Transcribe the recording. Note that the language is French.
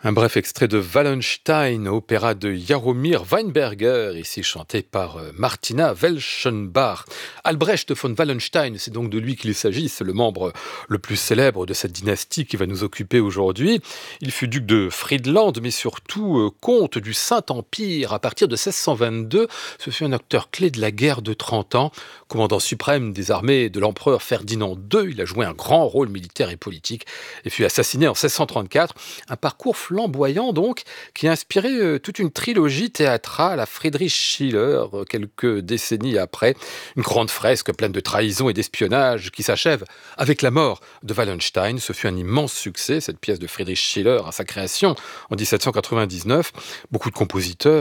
Un bref extrait de Wallenstein, opéra de Jaromir Weinberger, ici chanté par Martina Welschenbach. Albrecht von Wallenstein, c'est donc de lui qu'il s'agit, c'est le membre le plus célèbre de cette dynastie qui va nous occuper aujourd'hui. Il fut duc de Friedland, mais surtout comte du Saint-Empire à partir de 1622. Ce fut un acteur clé de la guerre de 30 ans, commandant suprême des armées de l'empereur Ferdinand II. Il a joué un grand rôle militaire et politique et fut assassiné en 1634. Un parcours flamboyant donc, qui a inspiré toute une trilogie théâtrale à Friedrich Schiller, quelques décennies après. Une grande fresque pleine de trahison et d'espionnage qui s'achève avec la mort de Wallenstein. Ce fut un immense succès, cette pièce de Friedrich Schiller à sa création en 1799. Beaucoup de compositeurs